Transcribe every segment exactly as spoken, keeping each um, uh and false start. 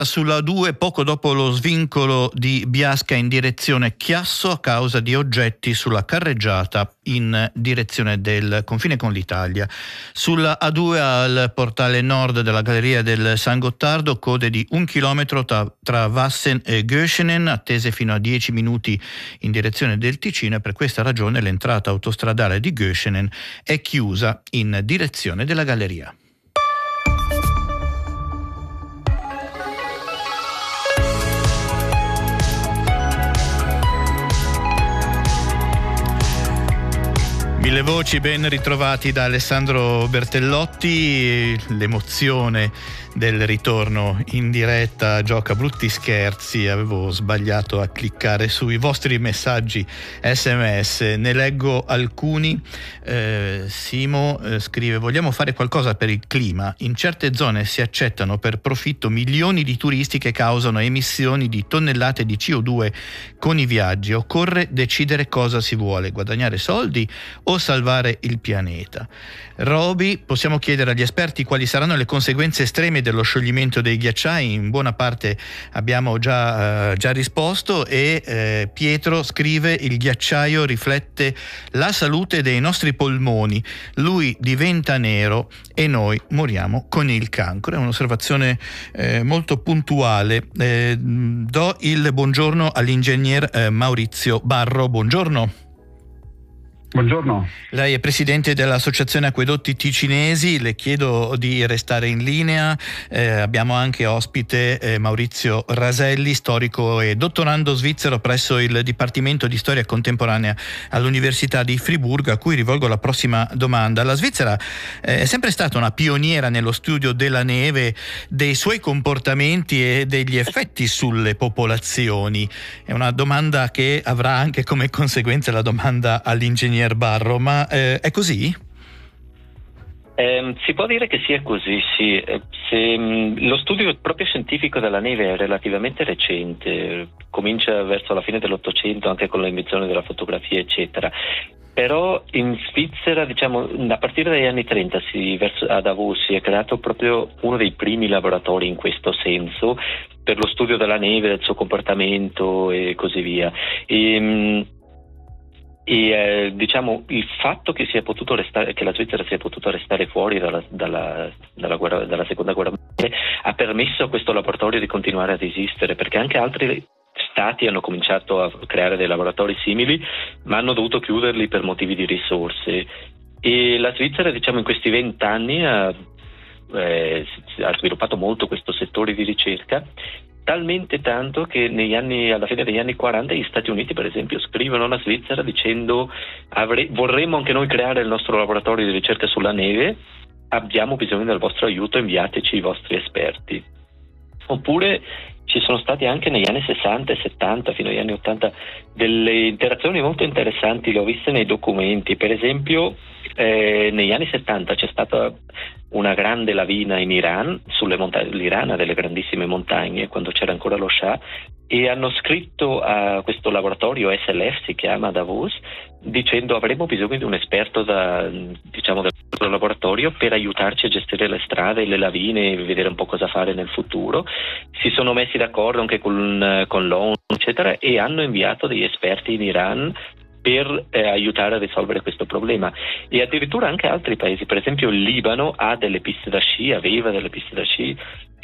Sulla due, poco dopo lo svincolo di Biasca in direzione Chiasso a causa di oggetti sulla carreggiata in direzione del confine con l'Italia. Sulla A due al portale nord della galleria del San Gottardo, code di un chilometro tra, tra Vassen e Göschenen, attese fino a dieci minuti in direzione del Ticino, e per questa ragione l'entrata autostradale di Göschenen è chiusa in direzione della galleria. Mille voci, ben ritrovati da Alessandro Bertellotti. L'emozione del ritorno in diretta gioca brutti scherzi. Avevo sbagliato a cliccare sui vostri messaggi sms, ne leggo alcuni. eh, Simo eh, scrive: vogliamo fare qualcosa per il clima? In certe zone si accettano per profitto milioni di turisti che causano emissioni di tonnellate di C O due con i viaggi. Occorre decidere cosa si vuole, guadagnare soldi o salvare il pianeta. Roby, possiamo chiedere agli esperti quali saranno le conseguenze estreme dello scioglimento dei ghiacciai? In buona parte abbiamo già, uh, già risposto. E eh, Pietro scrive: il ghiacciaio riflette la salute dei nostri polmoni, lui diventa nero e noi moriamo con il cancro. È un'osservazione eh, molto puntuale. Eh, do il buongiorno all'ingegner eh, Maurizio Barro. Buongiorno. Buongiorno. Lei è presidente dell'Associazione Acquedotti Ticinesi, le chiedo di restare in linea. Eh, abbiamo anche ospite eh, Maurizio Raselli, storico e dottorando svizzero presso il Dipartimento di Storia Contemporanea all'Università di Friburgo, a cui rivolgo la prossima domanda. La Svizzera eh, è sempre stata una pioniera nello studio della neve, dei suoi comportamenti e degli effetti sulle popolazioni. È una domanda che avrà anche come conseguenza la domanda all'ingegnere Barro, ma eh, è così? Eh, si può dire che sia così, sì. Eh, se, mh, lo studio proprio scientifico della neve è relativamente recente, comincia verso la fine dell'Ottocento anche con l'invenzione della fotografia eccetera. Però in Svizzera, diciamo, a partire dagli anni trenta si, verso, a Davos si è creato proprio uno dei primi laboratori in questo senso per lo studio della neve, del suo comportamento e così via. E, mh, E eh, diciamo il fatto che sia potuto restare, che la Svizzera sia potuta restare fuori dalla, dalla, dalla, guerra, dalla seconda guerra mondiale ha permesso a questo laboratorio di continuare ad esistere, perché anche altri stati hanno cominciato a creare dei laboratori simili, ma hanno dovuto chiuderli per motivi di risorse. E la Svizzera, diciamo, in questi vent'anni ha, eh, ha sviluppato molto questo settore di ricerca, talmente tanto che negli anni, alla fine degli anni quaranta gli Stati Uniti per esempio scrivono alla Svizzera dicendo: avre- vorremmo anche noi creare il nostro laboratorio di ricerca sulla neve, abbiamo bisogno del vostro aiuto, inviateci i vostri esperti. Oppure ci sono stati anche negli anni sessanta e settanta fino agli anni ottanta delle interazioni molto interessanti, le ho viste nei documenti. Per esempio eh, negli anni settanta c'è stata una grande lavina in Iran, sulle montagne. L'Iran ha delle grandissime montagne, quando c'era ancora lo Shah, e hanno scritto a questo laboratorio S L F, si chiama, Davos, dicendo: avremo bisogno di un esperto da, diciamo, del nostro laboratorio per aiutarci a gestire le strade e le lavine e vedere un po' cosa fare nel futuro. Si sono messi d'accordo anche con, con l'ONU eccetera, e hanno inviato degli esperti in Iran per eh, aiutare a risolvere questo problema. E addirittura anche altri paesi, per esempio il Libano ha delle piste da sci, aveva delle piste da sci,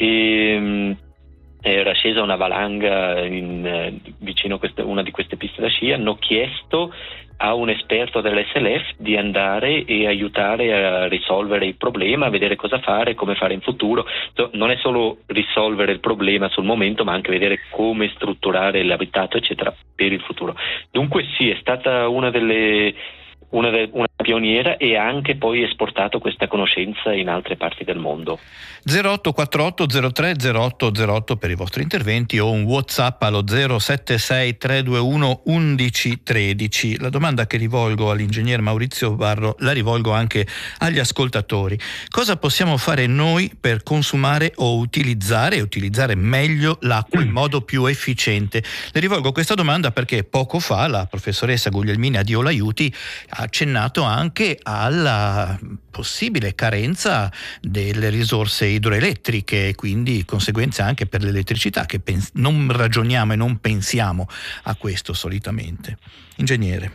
e mh, era scesa una valanga in, eh, vicino a queste, una di queste piste da sci. Hanno chiesto a un esperto dell'S L F di andare e aiutare a risolvere il problema, a vedere cosa fare, come fare in futuro. Non è solo risolvere il problema sul momento, ma anche vedere come strutturare l'abitato eccetera per il futuro. Dunque sì, è stata una delle una, de, una pioniera, e ha anche poi esportato questa conoscenza in altre parti del mondo. zero otto quattro otto zero tre zero otto zero otto per i vostri interventi, o un WhatsApp allo zero sette sei tre due uno undici tredici. La domanda che rivolgo all'ingegner Maurizio Barro la rivolgo anche agli ascoltatori: cosa possiamo fare noi per consumare o utilizzare e utilizzare meglio l'acqua in modo più efficiente? Le rivolgo questa domanda perché poco fa la professoressa Guglielmina Diolaiuti ha accennato anche alla possibile carenza delle risorse idroelettriche e quindi conseguenze anche per l'elettricità, che pens- non ragioniamo e non pensiamo a questo solitamente. Ingegnere.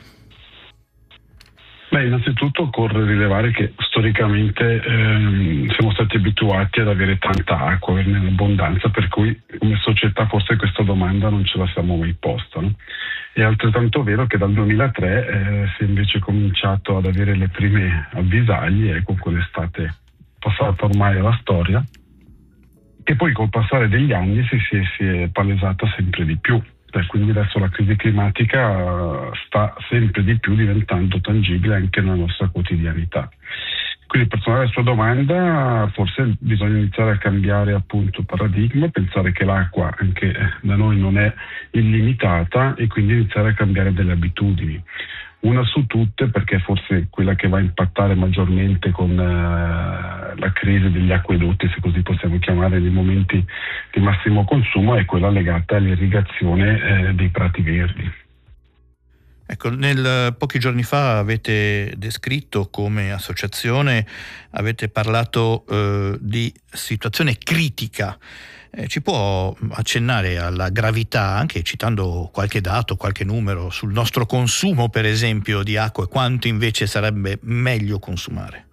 Beh, innanzitutto occorre rilevare che storicamente ehm, siamo stati abituati ad avere tanta acqua, averne in abbondanza, per cui come società forse questa domanda non ce la siamo mai posta, no? È altrettanto vero che dal duemilatré eh, si è invece cominciato ad avere le prime avvisaglie, ecco, quell'estate passata ormai alla storia, che poi col passare degli anni si, si, si è palesata sempre di più. Quindi adesso la crisi climatica sta sempre di più diventando tangibile anche nella nostra quotidianità. Quindi per tornare alla sua domanda, forse bisogna iniziare a cambiare appunto paradigma, pensare che l'acqua anche da noi non è illimitata e quindi iniziare a cambiare delle abitudini. Una su tutte, perché forse quella che va a impattare maggiormente con uh, la crisi degli acquedotti, se così possiamo chiamare, nei momenti di massimo consumo, è quella legata all'irrigazione eh, dei prati verdi. Ecco, nel, pochi giorni fa avete descritto come associazione, avete parlato eh, di situazione critica. Eh, ci può accennare alla gravità, anche citando qualche dato, qualche numero sul nostro consumo, per esempio, di acqua e quanto invece sarebbe meglio consumare?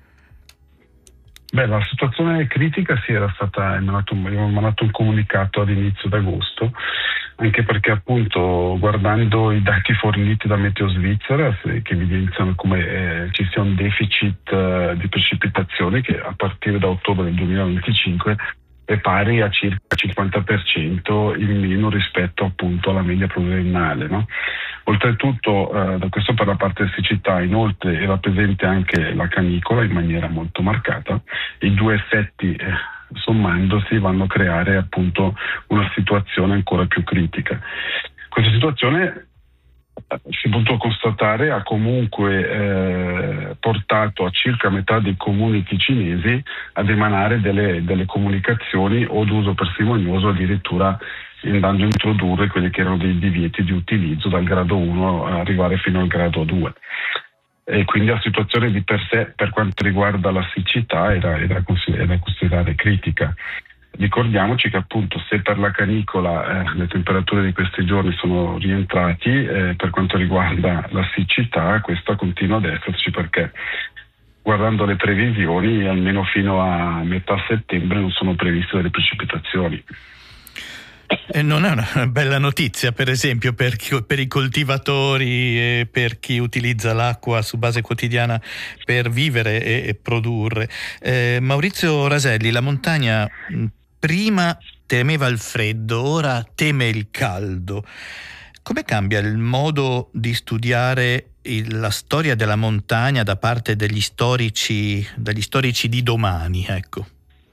Beh, la situazione critica si era stata emanato, abbiamo emanato un comunicato all'inizio d'agosto, anche perché appunto guardando i dati forniti da Meteo Svizzera che evidenziano come eh, ci sia un deficit eh, di precipitazioni che a partire da ottobre del duemilaventicinque è pari a circa cinquanta per cento in meno rispetto appunto alla media pluriennale, no? Oltretutto, eh, questo per la parte di siccità, inoltre era presente anche la canicola in maniera molto marcata. I due effetti eh, sommandosi vanno a creare appunto una situazione ancora più critica. Questa situazione si è potuto constatare ha comunque eh, portato a circa metà dei comuni ticinesi ad emanare delle, delle comunicazioni o d'uso parsimonioso, addirittura andando a introdurre quelli che erano dei divieti di utilizzo dal grado uno a arrivare fino al grado due. E quindi la situazione di per sé, per quanto riguarda la siccità, era, era, era da considerare critica. Ricordiamoci che appunto se per la canicola eh, le temperature di questi giorni sono rientrati, eh, per quanto riguarda la siccità questa continua ad esserci, perché guardando le previsioni almeno fino a metà settembre non sono previste delle precipitazioni. E non è una bella notizia, per esempio, per, chi, per i coltivatori e per chi utilizza l'acqua su base quotidiana per vivere e, e produrre. Eh, Maurizio Raselli, la montagna prima temeva il freddo, ora teme il caldo. Come cambia il modo di studiare il, la storia della montagna da parte degli storici, dagli storici di domani, ecco?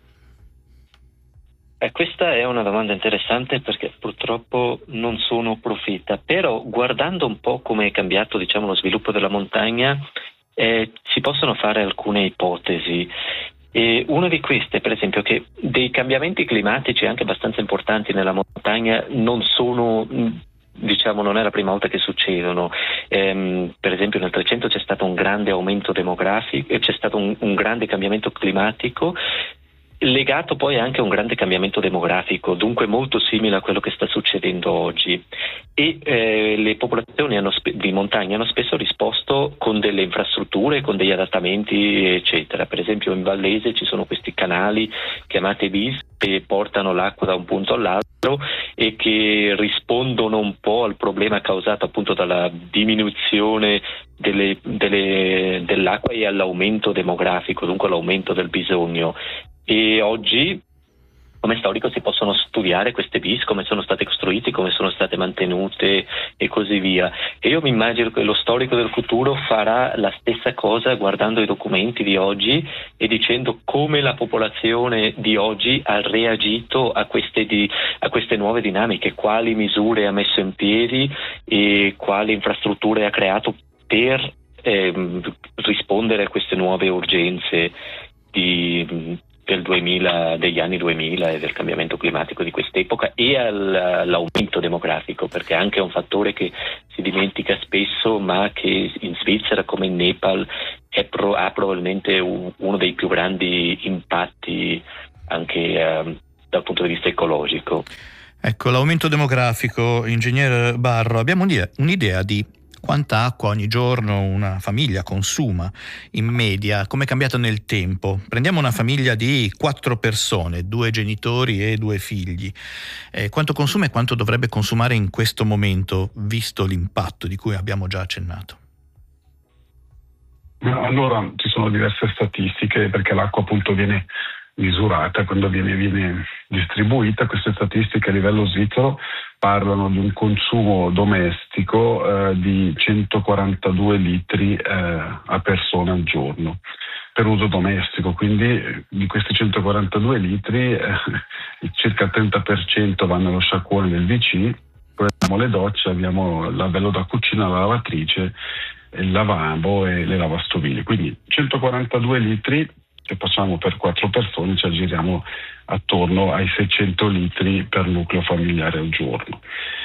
Eh, questa è una domanda interessante perché purtroppo non sono profeta, però guardando un po' come è cambiato, diciamo, lo sviluppo della montagna, eh, si possono fare alcune ipotesi. E una di queste, per esempio, che dei cambiamenti climatici anche abbastanza importanti nella montagna non sono, diciamo, non è la prima volta che succedono. Ehm, per esempio nel Trecento c'è stato un grande aumento demografico e c'è stato un, un grande cambiamento climatico legato poi anche a un grande cambiamento demografico, dunque molto simile a quello che sta succedendo oggi. E eh, le popolazioni hanno spe- di montagna hanno spesso risposto con delle infrastrutture, con degli adattamenti, eccetera. Per esempio in Vallese ci sono questi canali chiamati B I S che portano l'acqua da un punto all'altro e che rispondono un po' al problema causato appunto dalla diminuzione delle, delle, dell'acqua e all'aumento demografico, dunque all'aumento del bisogno. E oggi, come storico, si possono studiare queste B I S, come sono state costruite, come sono state mantenute e così via. E io mi immagino che lo storico del futuro farà la stessa cosa guardando i documenti di oggi e dicendo come la popolazione di oggi ha reagito a queste, di, a queste nuove dinamiche, quali misure ha messo in piedi e quali infrastrutture ha creato per ehm, rispondere a queste nuove urgenze di... del duemila, degli anni duemila e del cambiamento climatico di quest'epoca e all'aumento demografico, perché anche è un fattore che si dimentica spesso, ma che in Svizzera come in Nepal è pro, ha probabilmente un, uno dei più grandi impatti anche eh, dal punto di vista ecologico. Ecco, l'aumento demografico, ingegnere Barro, abbiamo un'idea, un'idea di quanta acqua ogni giorno una famiglia consuma in media, come è cambiato nel tempo. Prendiamo una famiglia di quattro persone, due genitori e due figli. Eh, quanto consuma e quanto dovrebbe consumare in questo momento, visto l'impatto di cui abbiamo già accennato? Allora, ci sono diverse statistiche, perché l'acqua appunto viene misurata quando viene, viene distribuita. Queste statistiche a livello svizzero parlano di un consumo domestico eh, di centoquarantadue litri eh, a persona al giorno per uso domestico, quindi di questi centoquarantadue litri eh, circa il trenta per cento vanno allo sciacquone del V C, poi abbiamo le docce, abbiamo il lavello da cucina, la lavatrice, il lavabo e le lavastoviglie, quindi centoquarantadue litri che facciamo per quattro persone, ci aggiriamo attorno ai seicento litri per nucleo familiare al giorno.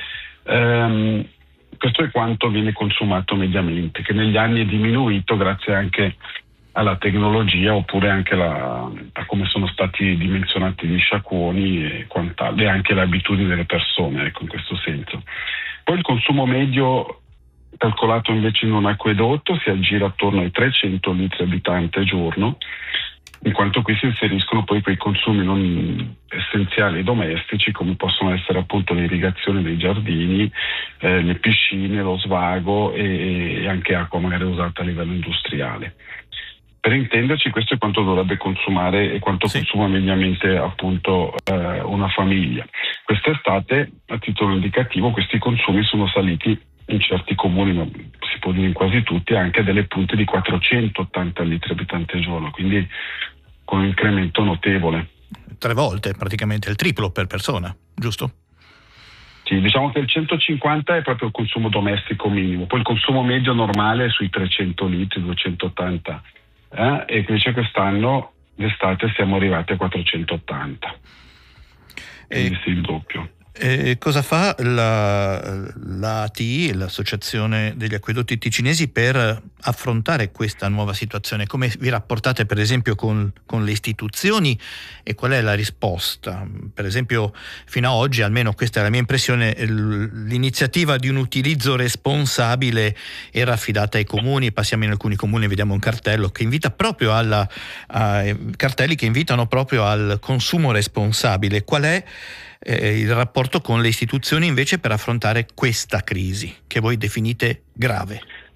Ehm, questo è quanto viene consumato mediamente, che negli anni è diminuito grazie anche alla tecnologia, oppure anche la, a come sono stati dimensionati gli sciacquoni e quant'altro, e anche le abitudini delle persone, ecco, in questo senso. Poi il consumo medio calcolato invece in un acquedotto si aggira attorno ai trecento litri abitante al giorno, in quanto qui si inseriscono poi quei consumi non essenziali e domestici, come possono essere appunto l'irrigazione dei giardini, eh, le piscine, lo svago e, e anche acqua magari usata a livello industriale. Per intenderci, questo è quanto dovrebbe consumare e quanto sì. consuma mediamente appunto eh, una famiglia. Quest'estate, a titolo indicativo, questi consumi sono saliti in certi comuni, ma si può dire in quasi tutti, anche delle punte di quattrocentottanta litri abitanti al giorno, quindi con un incremento notevole. Tre volte, praticamente il triplo per persona, giusto? Sì, diciamo che il centocinquanta è proprio il consumo domestico minimo, poi il consumo medio normale è sui trecento litri, duecentottanta, eh? E invece quest'anno d'estate siamo arrivati a quattrocentottanta, quindi e... sì, il doppio. E cosa fa la, la A T I, l'Associazione degli Acquedotti Ticinesi, per affrontare questa nuova situazione? Come vi rapportate per esempio con, con le istituzioni e qual è la risposta? Per esempio fino ad oggi, almeno questa è la mia impressione, l'iniziativa di un utilizzo responsabile era affidata ai comuni. Passiamo in alcuni comuni e vediamo un cartello che invita proprio alla a, cartelli che invitano proprio al consumo responsabile. Qual è Eh, il rapporto con le istituzioni invece per affrontare questa crisi che voi definite grave?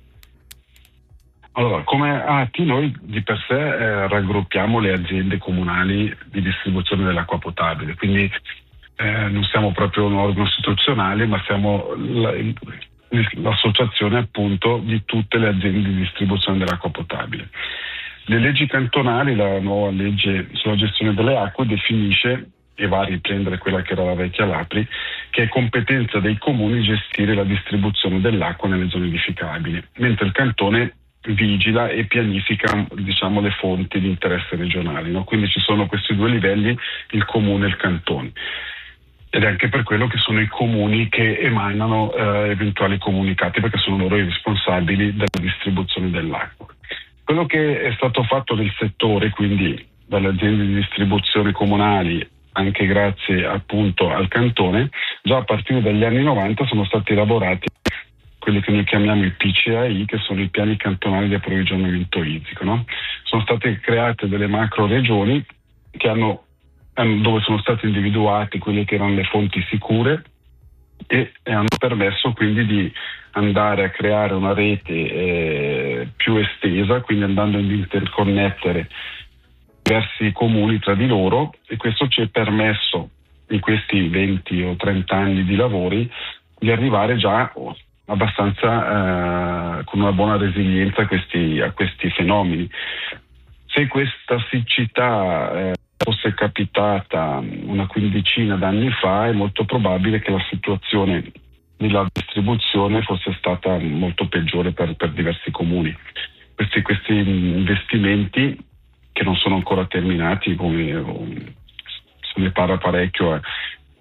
Allora, come A T I noi di per sé eh, raggruppiamo le aziende comunali di distribuzione dell'acqua potabile, quindi eh, non siamo proprio un organo istituzionale, ma siamo la, l'associazione appunto di tutte le aziende di distribuzione dell'acqua potabile. Le leggi cantonali, la nuova legge sulla gestione delle acque definisce, e va a riprendere quella che era la vecchia LAPRI, che è competenza dei comuni gestire la distribuzione dell'acqua nelle zone edificabili, mentre il cantone vigila e pianifica, diciamo, le fonti di interesse regionali, no? Quindi ci sono questi due livelli, il comune e il cantone, ed è anche per quello che sono i comuni che emanano eh, eventuali comunicati, perché sono loro i responsabili della distribuzione dell'acqua. Quello che è stato fatto nel settore, quindi dalle aziende di distribuzione comunali, anche grazie appunto al cantone, già a partire dagli anni novanta sono stati elaborati quelli che noi chiamiamo i P C A I, che sono i piani cantonali di approvvigionamento idrico, no? Sono state create delle macro regioni che hanno, dove sono state individuate quelle che erano le fonti sicure e, e hanno permesso quindi di andare a creare una rete eh, più estesa, quindi andando ad interconnettere diversi comuni tra di loro, e questo ci è permesso in questi venti o trenta anni di lavori di arrivare già abbastanza eh, con una buona resilienza a questi, a questi fenomeni. Se questa siccità eh, fosse capitata una quindicina d'anni fa, è molto probabile che la situazione della distribuzione fosse stata molto peggiore per, per diversi comuni. Questi, questi investimenti, che non sono ancora terminati, come se ne parla parecchio, eh,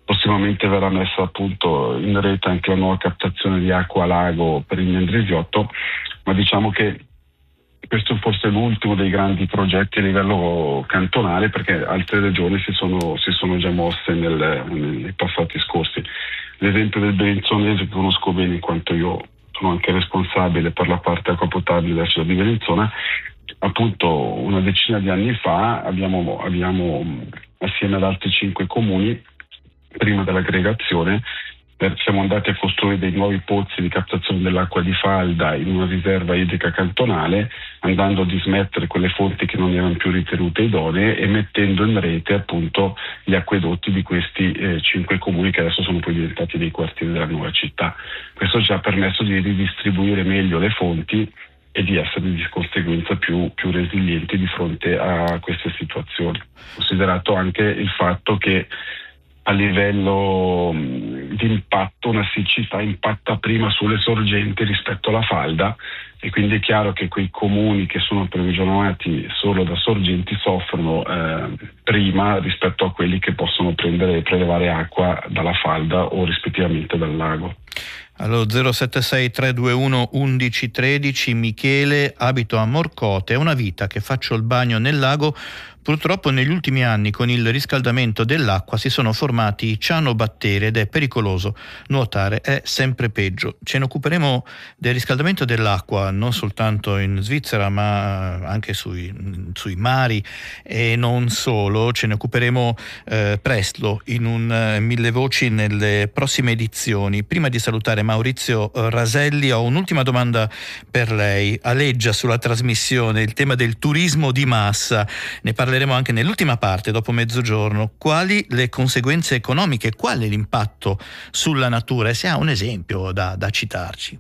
prossimamente verrà messa appunto in rete anche la nuova captazione di acqua a lago per il Mendrisiotto, ma diciamo che questo è forse l'ultimo dei grandi progetti a livello cantonale, perché altre regioni si sono, si sono già mosse nel, nei passati scorsi. L'esempio del Bellinzonese che conosco bene in quanto io sono anche responsabile per la parte acqua potabile della città di Bellinzona. Appunto una decina di anni fa abbiamo, abbiamo assieme ad altri cinque comuni, prima dell'aggregazione, siamo andati a costruire dei nuovi pozzi di captazione dell'acqua di falda in una riserva idrica cantonale, andando a dismettere quelle fonti che non erano più ritenute idonee e mettendo in rete appunto gli acquedotti di questi eh, cinque comuni che adesso sono poi diventati dei quartieri della nuova città. Questo ci ha permesso di ridistribuire meglio le fonti e di essere di conseguenza più, più resilienti di fronte a queste situazioni. Considerato anche il fatto che a livello di impatto una siccità impatta prima sulle sorgenti rispetto alla falda, e quindi è chiaro che quei comuni che sono approvvigionati solo da sorgenti soffrono eh, prima rispetto a quelli che possono prendere e prelevare acqua dalla falda o rispettivamente dal lago. Allo zero sette sei tre due uno undici tredici, Michele, abito a Morcote, è una vita che faccio il bagno nel lago. Purtroppo negli ultimi anni con il riscaldamento dell'acqua si sono formati cianobatteri ed è pericoloso nuotare, è sempre peggio. Ce ne occuperemo del riscaldamento dell'acqua non soltanto in Svizzera ma anche sui, sui mari e non solo. Ce ne occuperemo eh, presto in un eh, Mille Voci nelle prossime edizioni. Prima di salutare Maurizio Raselli ho un'ultima domanda per lei. Aleggia sulla trasmissione il tema del turismo di massa, ne parleremo anche nell'ultima parte dopo mezzogiorno. Quali le conseguenze economiche, qual è l'impatto sulla natura, e se ha un esempio da, da citarci?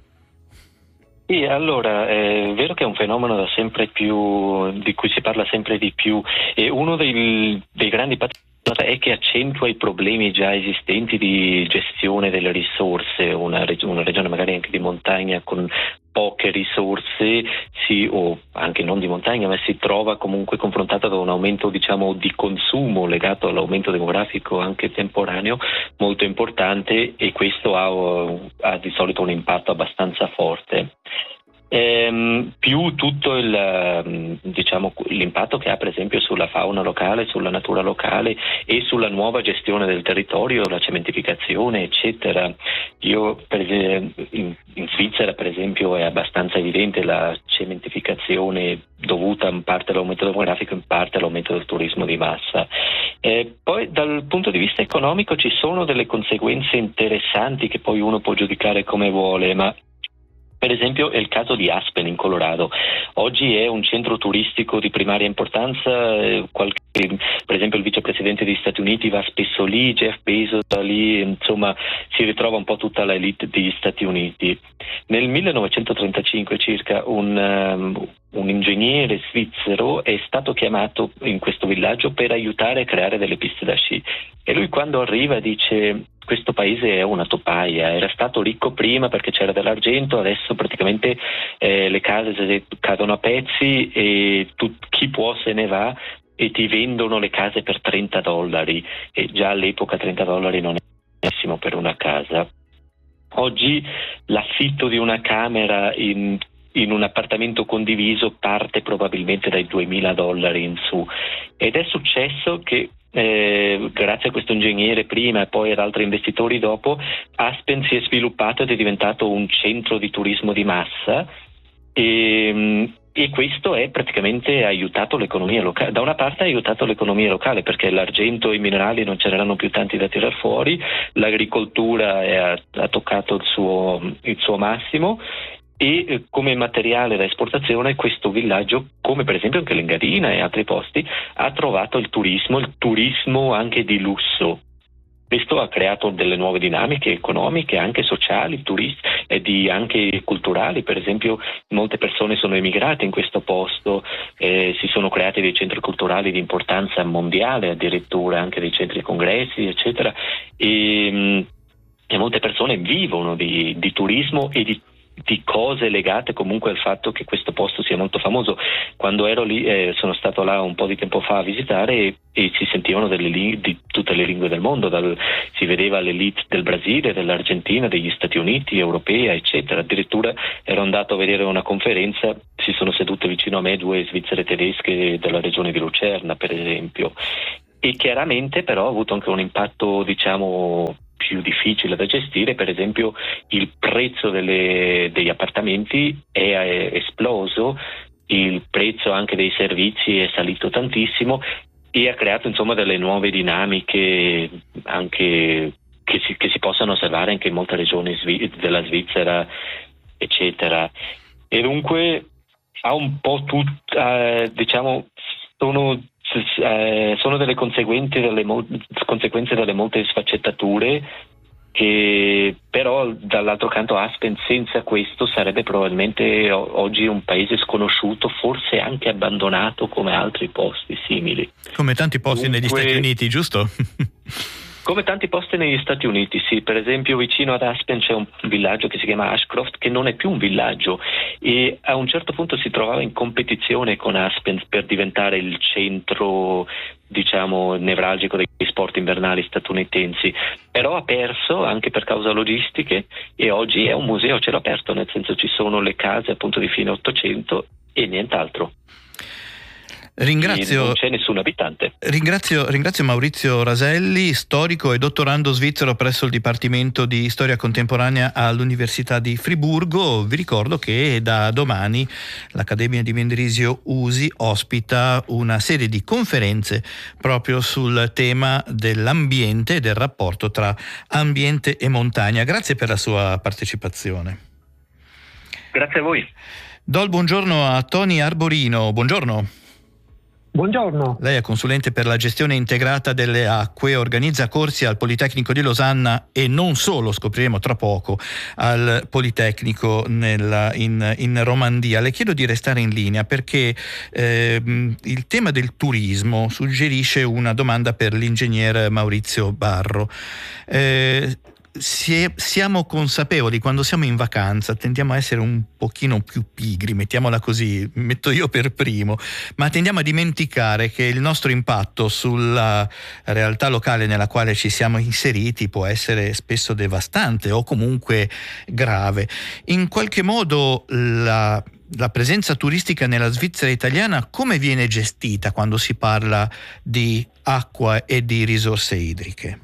Sì, allora è vero che è un fenomeno da sempre più, di cui si parla sempre di più, e uno dei, dei grandi impatti è che accentua i problemi già esistenti di gestione delle risorse. Una, reg- una regione magari anche di montagna con poche risorse si, o anche non di montagna, ma si trova comunque confrontata da un aumento diciamo di consumo legato all'aumento demografico anche temporaneo molto importante, e questo ha, ha di solito un impatto abbastanza forte. Ehm, più tutto il diciamo l'impatto che ha per esempio sulla fauna locale, sulla natura locale e sulla nuova gestione del territorio, la cementificazione eccetera. Io per esempio, in, in Svizzera per esempio è abbastanza evidente la cementificazione dovuta in parte all'aumento demografico, in parte all'aumento del turismo di massa. Eh, poi dal punto di vista economico ci sono delle conseguenze interessanti che poi uno può giudicare come vuole, ma per esempio è il caso di Aspen in Colorado. Oggi è un centro turistico di primaria importanza, eh, qualche, per esempio il vicepresidente degli Stati Uniti va spesso lì, Jeff Bezos da lì, insomma si ritrova un po' tutta l'elite degli Stati Uniti. Nel millenovecentotrentacinque circa un, um, un ingegnere svizzero è stato chiamato in questo villaggio per aiutare a creare delle piste da sci, e lui quando arriva dice: questo paese è una topaia, era stato ricco prima perché c'era dell'argento, adesso praticamente eh, le case cadono a pezzi e tu, chi può se ne va, e ti vendono le case per trenta dollari, e già all'epoca trenta dollari non è benissimo per una casa. Oggi l'affitto di una camera in in un appartamento condiviso parte probabilmente dai duemila dollari in su, ed è successo che Eh, grazie a questo ingegnere prima e poi ad altri investitori dopo, Aspen si è sviluppato ed è diventato un centro di turismo di massa, e, e questo è praticamente aiutato l'economia locale. Da una parte ha aiutato l'economia locale perché l'argento e i minerali non ce n'erano più tanti da tirar fuori, l'agricoltura è, ha, ha toccato il suo, il suo massimo, e eh, come materiale da esportazione questo villaggio, come per esempio anche l'Engadina e altri posti, ha trovato il turismo, il turismo anche di lusso. Questo ha creato delle nuove dinamiche economiche, anche sociali, turisti e di anche culturali. Per esempio molte persone sono emigrate in questo posto, eh, si sono creati dei centri culturali di importanza mondiale, addirittura anche dei centri congressi eccetera, e, e molte persone vivono di, di turismo e di di cose legate comunque al fatto che questo posto sia molto famoso. Quando ero lì, eh, sono stato là un po' di tempo fa a visitare e, e si sentivano delle li- di tutte le lingue del mondo, dal, si vedeva l'elite del Brasile, dell'Argentina, degli Stati Uniti, europea, eccetera. Addirittura ero andato a vedere una conferenza, si sono sedute vicino a me due svizzere tedesche della regione di Lucerna, per esempio, e chiaramente però ha avuto anche un impatto, diciamo, più difficile da gestire. Per esempio il prezzo delle, degli appartamenti è, è esploso, il prezzo anche dei servizi è salito tantissimo e ha creato insomma delle nuove dinamiche anche che si, che si possono osservare anche in molte regioni svi- della Svizzera, eccetera. E dunque ha un po' tut, eh, diciamo sono Eh, sono delle conseguenze delle, mol- conseguenze delle molte sfaccettature, che però dall'altro canto Aspen senza questo sarebbe probabilmente o- oggi un paese sconosciuto, forse anche abbandonato come altri posti simili. Come tanti posti Dunque, negli Stati Uniti, giusto? Come tanti posti negli Stati Uniti, sì. Per esempio vicino ad Aspen c'è un villaggio che si chiama Ashcroft, che non è più un villaggio, e a un certo punto si trovava in competizione con Aspen per diventare il centro, diciamo, nevralgico degli sport invernali statunitensi, però ha perso anche per cause logistiche e oggi è un museo a cielo aperto, nel senso ci sono le case appunto di fine Ottocento e nient'altro. Ringrazio, non c'è nessun abitante. Ringrazio, ringrazio Maurizio Raselli, storico e dottorando svizzero presso il Dipartimento di Storia Contemporanea all'Università di Friburgo. Vi ricordo che da domani l'Accademia di Mendrisio Usi ospita una serie di conferenze proprio sul tema dell'ambiente e del rapporto tra ambiente e montagna. Grazie per la sua partecipazione. Grazie a voi. Do il buongiorno a Tony Arborino. Buongiorno. Buongiorno. Lei è consulente per la gestione integrata delle acque, organizza corsi al Politecnico di Losanna e non solo, scopriremo tra poco, al Politecnico nella, in, in Romandia. Le chiedo di restare in linea perché eh, il tema del turismo suggerisce una domanda per l'ingegner Maurizio Barro. Eh, Siamo consapevoli, quando siamo in vacanza tendiamo a essere un pochino più pigri, mettiamola così, metto io per primo, ma tendiamo a dimenticare che il nostro impatto sulla realtà locale nella quale ci siamo inseriti può essere spesso devastante o comunque grave. In qualche modo la La presenza turistica nella Svizzera italiana come viene gestita quando si parla di acqua e di risorse idriche?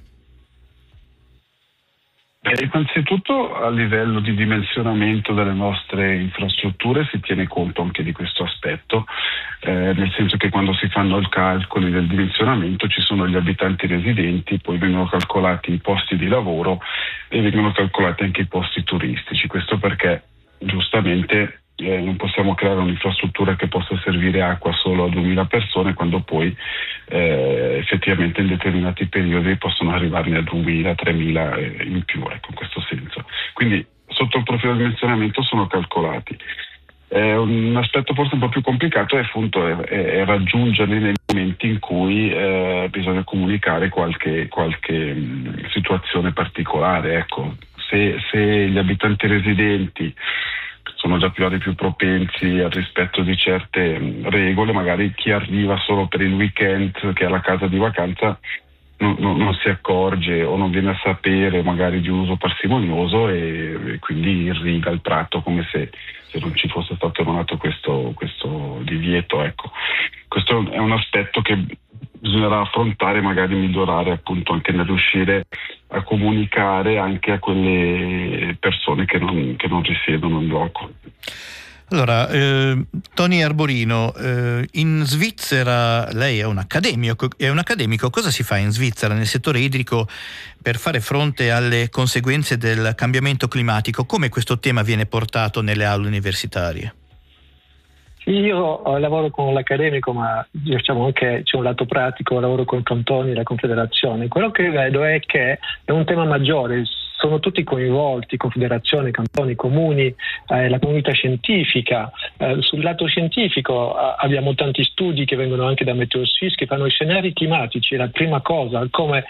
Eh, innanzitutto a livello di dimensionamento delle nostre infrastrutture si tiene conto anche di questo aspetto, eh, nel senso che quando si fanno i calcoli del dimensionamento ci sono gli abitanti residenti, poi vengono calcolati i posti di lavoro e vengono calcolati anche i posti turistici. Questo perché giustamente Eh, non possiamo creare un'infrastruttura che possa servire acqua solo a duemila persone quando poi eh, effettivamente in determinati periodi possono arrivarne a duemila, tremila eh, in più, ecco, in questo senso. Quindi sotto il profilo di dimensionamento sono calcolati. Eh, un aspetto forse un po' più complicato è appunto è, è raggiungerli nei momenti in cui eh, bisogna comunicare qualche, qualche mh, situazione particolare. Ecco, se, se gli abitanti residenti sono già più, più propensi al rispetto di certe regole, magari chi arriva solo per il weekend, che è la casa di vacanza, non, non, non si accorge o non viene a sapere magari di un uso parsimonioso e, e quindi irriga il prato come se, se non ci fosse stato emanato questo, questo divieto. Ecco. Questo è un aspetto che bisognerà affrontare, magari migliorare appunto anche nel riuscire a comunicare anche a quelle persone che non, che non risiedono in loco. Allora, eh, Tony Arborino, eh, in Svizzera lei è un accademico, è un accademico, cosa si fa in Svizzera nel settore idrico per fare fronte alle conseguenze del cambiamento climatico? Come questo tema viene portato nelle aule universitarie? Io eh, lavoro con l'accademico, ma diciamo anche c'è un lato pratico, lavoro con i cantoni e la confederazione. Quello che vedo è che è un tema maggiore, sono tutti coinvolti, confederazione, cantoni, comuni, eh, la comunità scientifica. Eh, sul lato scientifico eh, abbiamo tanti studi che vengono anche da Meteoswiss che fanno i scenari climatici. La prima cosa, come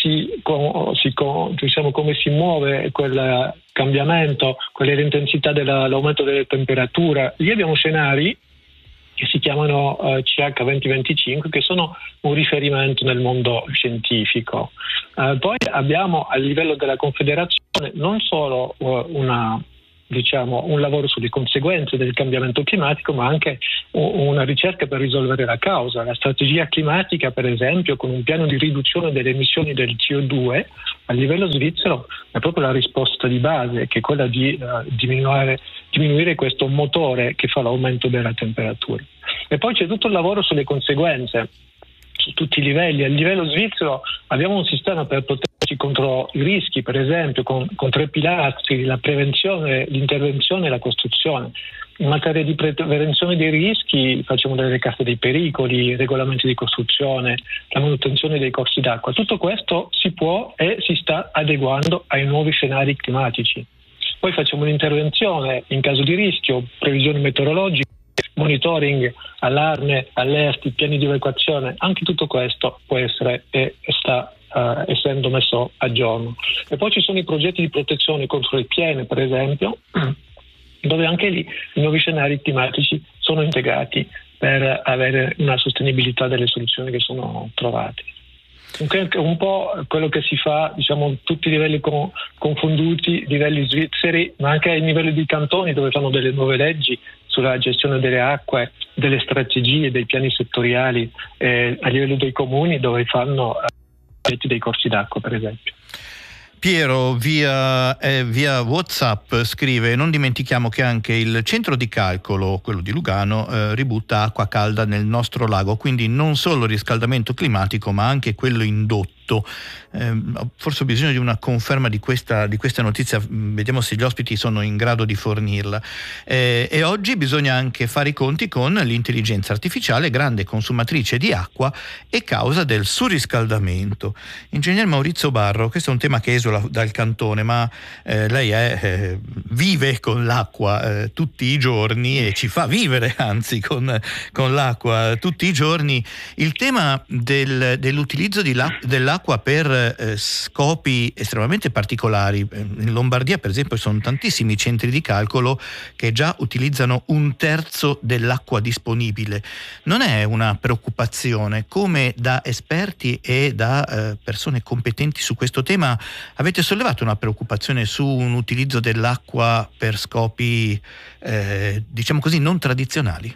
si, si diciamo, come si muove quel cambiamento, qual è l'intensità dell'aumento delle temperature. Lì abbiamo scenari che si chiamano uh, C H venti venticinque, che sono un riferimento nel mondo scientifico. Uh, poi abbiamo a livello della Confederazione non solo uh, una diciamo un lavoro sulle conseguenze del cambiamento climatico, ma anche una ricerca per risolvere la causa. La strategia climatica, per esempio, con un piano di riduzione delle emissioni del C O due a livello svizzero, è proprio la risposta di base, che è quella di uh, diminuire, diminuire questo motore che fa l'aumento della temperatura. E poi c'è tutto il lavoro sulle conseguenze su tutti i livelli. A livello svizzero abbiamo un sistema per proteggerci contro i rischi, per esempio con, con tre pilastri: la prevenzione, l'intervenzione e la costruzione. In materia di prevenzione dei rischi facciamo delle carte dei pericoli, regolamenti di costruzione, la manutenzione dei corsi d'acqua. Tutto questo si può e si sta adeguando ai nuovi scenari climatici. Poi facciamo l'intervenzione in caso di rischio, previsioni meteorologiche, monitoring, allarme, allerti, piani di evacuazione. Anche tutto questo può essere e sta uh, essendo messo a giorno. E poi ci sono i progetti di protezione contro le piene, per esempio, dove anche lì i nuovi scenari climatici sono integrati per avere una sostenibilità delle soluzioni che sono trovate. Un po' quello che si fa, diciamo, a tutti i livelli con, confonduti, livelli svizzeri, ma anche ai livelli di cantoni, dove fanno delle nuove leggi sulla gestione delle acque, delle strategie, dei piani settoriali, eh, a livello dei comuni, dove fanno eh, dei corsi d'acqua, per esempio. Piero via, eh, via WhatsApp scrive: non dimentichiamo che anche il centro di calcolo, quello di Lugano, eh, ributta acqua calda nel nostro lago, quindi non solo riscaldamento climatico ma anche quello indotto. Eh, forse ho bisogno di una conferma di questa, di questa notizia, vediamo se gli ospiti sono in grado di fornirla. Eh, e oggi bisogna anche fare i conti con l'intelligenza artificiale, grande consumatrice di acqua e causa del surriscaldamento. Ingegner Maurizio Barro, questo è un tema che esula dal cantone, ma eh, lei è, eh, vive con l'acqua eh, tutti i giorni e ci fa vivere anzi con, con l'acqua tutti i giorni. Il tema del, dell'utilizzo di la, dell'acqua per eh, scopi estremamente particolari. In Lombardia, per esempio, sono tantissimi centri di calcolo che già utilizzano un terzo dell'acqua disponibile. Non è una preoccupazione? Come da esperti e da eh, persone competenti su questo tema avete sollevato una preoccupazione su un utilizzo dell'acqua per scopi, eh, diciamo così, non tradizionali?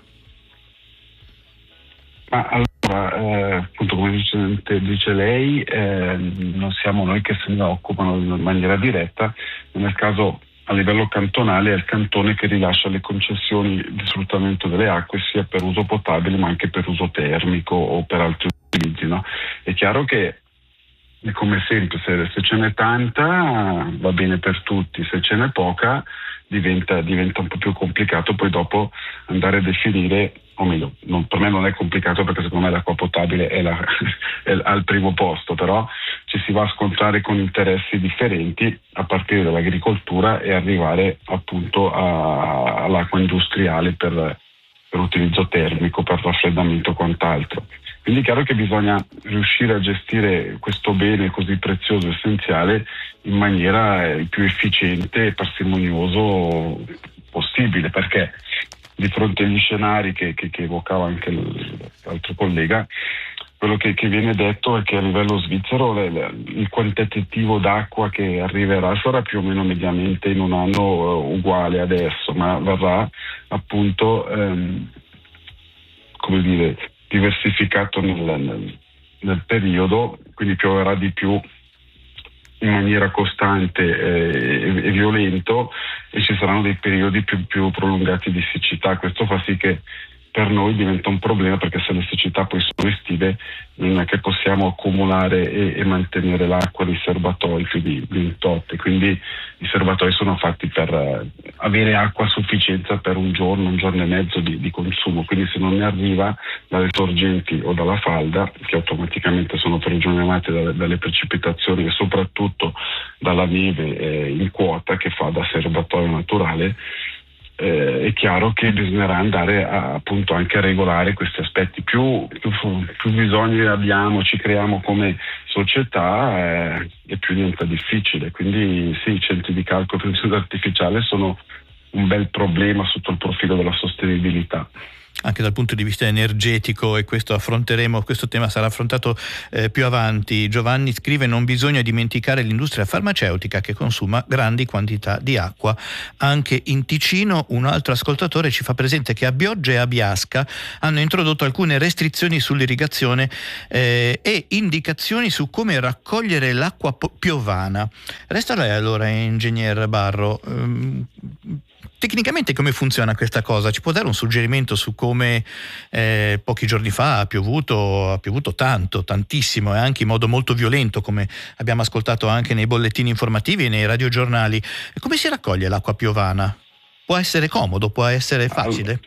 Ma allora, eh, appunto, come dice, dice lei, eh, non siamo noi che se ne occupano in maniera diretta. Nel caso, a livello cantonale, è il cantone che rilascia le concessioni di sfruttamento delle acque sia per uso potabile ma anche per uso termico o per altri utilizzi, no? È chiaro che, come sempre, se, se ce n'è tanta va bene per tutti, se ce n'è poca diventa, diventa un po' più complicato poi dopo andare a definire, o meglio, non, per me non è complicato perché secondo me l'acqua potabile è, la, è al primo posto, però ci si va a scontrare con interessi differenti a partire dall'agricoltura e arrivare appunto a, all'acqua industriale per, per utilizzo termico, per raffreddamento e quant'altro. Quindi è chiaro che bisogna riuscire a gestire questo bene così prezioso e essenziale in maniera il più efficiente e parsimonioso possibile, perché di fronte agli scenari che, che, che evocava anche l'altro collega, quello che, che viene detto è che a livello svizzero le, le, il quantitativo d'acqua che arriverà sarà più o meno mediamente in un anno uh, uguale adesso, ma verrà appunto ehm, come dire diversificato nel, nel, nel periodo, quindi pioverà di più in maniera costante eh, e, e violento, e ci saranno dei periodi più, più prolungati di siccità. Questo fa sì che per noi diventa un problema, perché se le siccità poi sono estive non è che possiamo accumulare e, e mantenere l'acqua nei serbatoi più di, di un tot, e quindi i serbatoi sono fatti per eh, avere acqua a sufficienza per un giorno, un giorno e mezzo di, di consumo, quindi se non ne arriva dalle sorgenti o dalla falda, che automaticamente sono prigionate dalle, dalle precipitazioni e soprattutto dalla neve eh, in quota che fa da serbatoio naturale, eh, è chiaro che bisognerà andare a, appunto anche a regolare questi aspetti. Più, più, più bisogni abbiamo, ci creiamo come società, eh, e più diventa difficile. Quindi sì, i centri di calcolo per intelligenza artificiale sono un bel problema sotto il profilo della sostenibilità. Anche dal punto di vista energetico, e questo affronteremo, questo tema sarà affrontato eh, più avanti. Giovanni scrive: non bisogna dimenticare l'industria farmaceutica che consuma grandi quantità di acqua anche in Ticino. Un altro ascoltatore ci fa presente che a Bioggia e a Biasca hanno introdotto alcune restrizioni sull'irrigazione eh, e indicazioni su come raccogliere l'acqua piovana. Resta lei allora, ingegner Barro. Um, Tecnicamente come funziona questa cosa? Ci può dare un suggerimento su come eh, pochi giorni fa ha piovuto, ha piovuto tanto, tantissimo, e anche in modo molto violento, come abbiamo ascoltato anche nei bollettini informativi e nei radiogiornali. Come si raccoglie l'acqua piovana? Può essere comodo, può essere facile?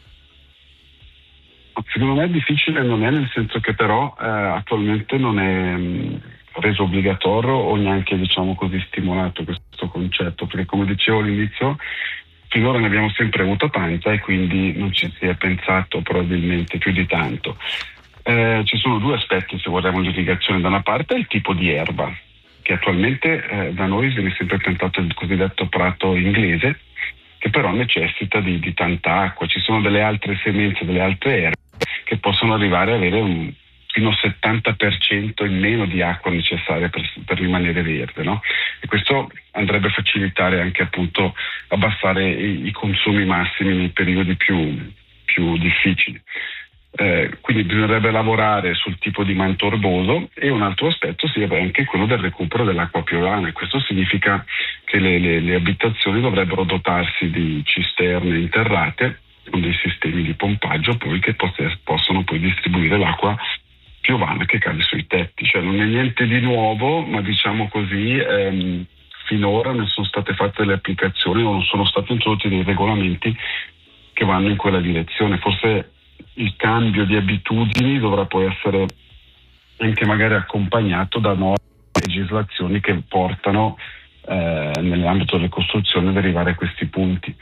Secondo me è difficile, non è, nel senso che però eh, attualmente non è mh, reso obbligatorio o neanche, diciamo così, stimolato questo concetto, perché come dicevo all'inizio, finora ne abbiamo sempre avuto tanta e quindi non ci si è pensato probabilmente più di tanto. Eh, ci sono due aspetti, se guardiamo l'irrigazione. Da una parte il tipo di erba, che attualmente eh, da noi viene sempre piantato il cosiddetto prato inglese, che però necessita di, di tanta acqua. Ci sono delle altre semenze, delle altre erbe che possono arrivare a avere un fino al settanta per cento in meno di acqua necessaria per, per rimanere verde, no? E questo andrebbe a facilitare anche, appunto, abbassare i, i consumi massimi nei periodi più, più difficili. Eh, quindi bisognerebbe lavorare sul tipo di manto erboso, e un altro aspetto sarebbe anche quello del recupero dell'acqua piovana. Questo significa che le, le, le abitazioni dovrebbero dotarsi di cisterne interrate con dei sistemi di pompaggio poi che poss- possono poi distribuire l'acqua piovana che cade sui tetti. Cioè non è niente di nuovo, ma diciamo così ehm, finora ne sono state fatte delle applicazioni, non sono stati introdotti dei regolamenti che vanno in quella direzione. Forse il cambio di abitudini dovrà poi essere anche magari accompagnato da nuove legislazioni che portano eh, nell'ambito delle costruzioni ad arrivare a questi punti.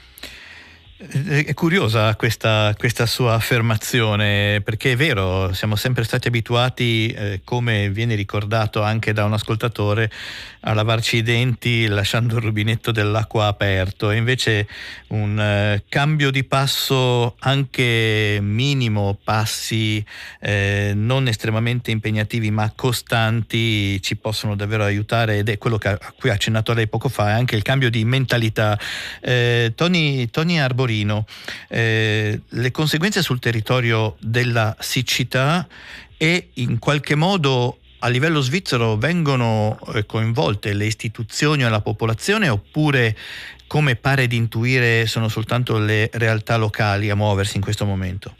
È curiosa questa, questa sua affermazione, perché è vero, siamo sempre stati abituati, eh, come viene ricordato anche da un ascoltatore, a lavarci i denti lasciando il rubinetto dell'acqua aperto, e invece un eh, cambio di passo anche minimo, passi eh, non estremamente impegnativi ma costanti, ci possono davvero aiutare, ed è quello che, a cui ha accennato lei poco fa, è anche il cambio di mentalità. Eh, Tony, Tony Arborino, Eh, le conseguenze sul territorio della siccità e in qualche modo a livello svizzero vengono eh, coinvolte le istituzioni o la popolazione, oppure, come pare di intuire, sono soltanto le realtà locali a muoversi in questo momento?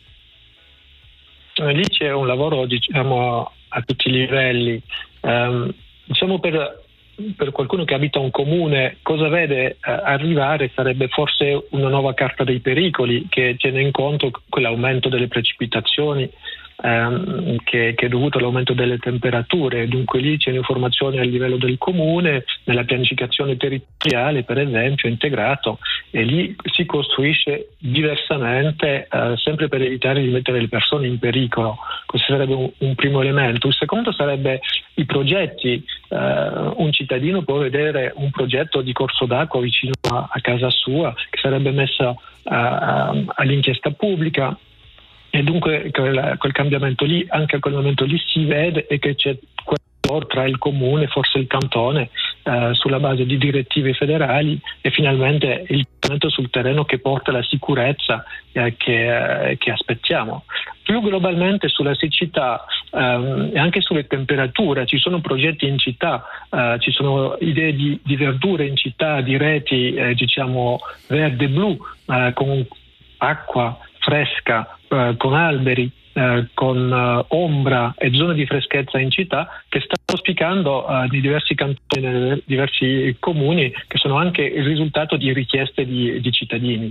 Lì c'è un lavoro, diciamo, a tutti i livelli. Um, diciamo per Per qualcuno che abita un comune, cosa vede eh, arrivare sarebbe forse una nuova carta dei pericoli che tiene in conto quell'aumento delle precipitazioni ehm, che, che è dovuto all'aumento delle temperature. Dunque lì c'è un'informazione a livello del comune, nella pianificazione territoriale per esempio integrato, e lì si costruisce diversamente, eh, sempre per evitare di mettere le persone in pericolo. Questo sarebbe un, un primo elemento. Il secondo sarebbe i progetti. Uh, un cittadino può vedere un progetto di corso d'acqua vicino a, a casa sua che sarebbe messa uh, all'inchiesta pubblica, e dunque quel, quel cambiamento lì, anche a quel momento lì si vede, e che c'è tra il comune, forse il cantone, eh, sulla base di direttive federali, e finalmente il cambiamento sul terreno che porta la sicurezza eh, che, eh, che aspettiamo. Più globalmente sulla siccità ehm, e anche sulle temperature, ci sono progetti in città, eh, ci sono idee di, di verdure in città, di reti eh, diciamo verde blu, eh, con acqua fresca, eh, con alberi, Eh, con uh, ombra e zone di freschezza in città, che stanno spiccando uh, di diversi cantoni, nei diversi comuni, che sono anche il risultato di richieste di, di cittadini.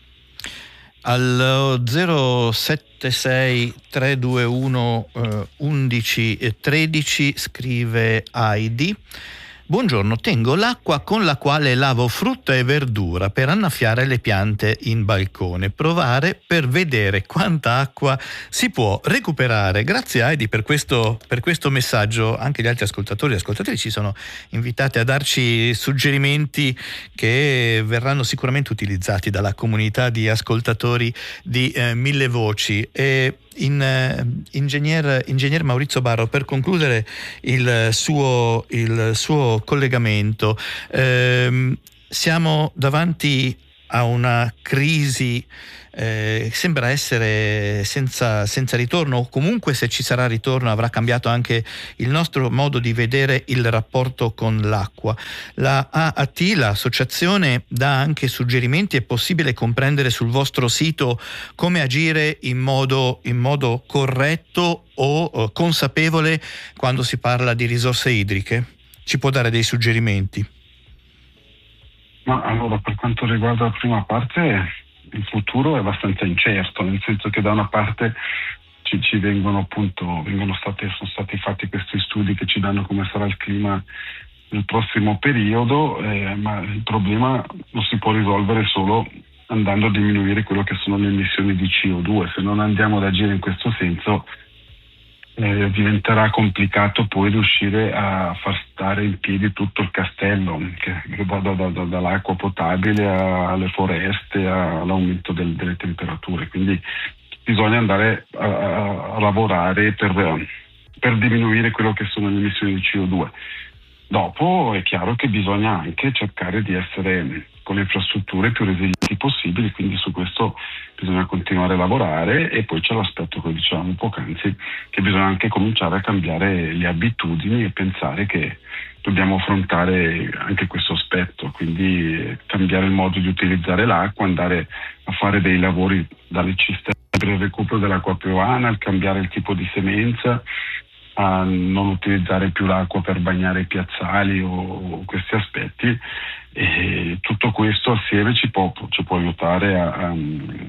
Al zero sette sei tre due uno undici tredici scrive Heidi: Buongiorno, tengo l'acqua con la quale lavo frutta e verdura per annaffiare le piante in balcone. Provare per vedere quanta acqua si può recuperare. Grazie Heidi per questo, per questo messaggio. Anche gli altri ascoltatori e ascoltatrici ci sono invitati a darci suggerimenti che verranno sicuramente utilizzati dalla comunità di ascoltatori di eh, Mille Voci. E In, uh, ingegner, ingegner Maurizio Barro, per concludere il suo, il suo collegamento, ehm, siamo davanti a una crisi eh, sembra essere senza, senza ritorno, o comunque se ci sarà ritorno avrà cambiato anche il nostro modo di vedere il rapporto con l'acqua. La A A T, l'associazione, dà anche suggerimenti. È possibile comprendere sul vostro sito come agire in modo, in modo corretto o eh, consapevole quando si parla di risorse idriche? Ci può dare dei suggerimenti? Ma allora, per quanto riguarda la prima parte, il futuro è abbastanza incerto, nel senso che da una parte ci, ci vengono appunto vengono stati, sono stati fatti questi studi che ci danno come sarà il clima nel prossimo periodo, eh, ma il problema lo si può risolvere solo andando a diminuire quello che sono le emissioni di C O due. Se non andiamo ad agire in questo senso, Eh, diventerà complicato poi riuscire a far stare in piedi tutto il castello, che, che va da, da, da, dall'acqua potabile a, alle foreste, a, all'aumento del, delle temperature. Quindi bisogna andare a, a, a lavorare per, per diminuire quello che sono le emissioni di C O due. Dopo è chiaro che bisogna anche cercare di essere con le infrastrutture più resilienti possibili, quindi su questo bisogna continuare a lavorare. E poi c'è l'aspetto che dicevamo poc'anzi, che bisogna anche cominciare a cambiare le abitudini e pensare che dobbiamo affrontare anche questo aspetto, quindi cambiare il modo di utilizzare l'acqua, andare a fare dei lavori dalle cisterne per il recupero dell'acqua piovana, al cambiare il tipo di semenza, a non utilizzare più l'acqua per bagnare i piazzali o questi aspetti. E tutto questo assieme ci può, ci può aiutare a, a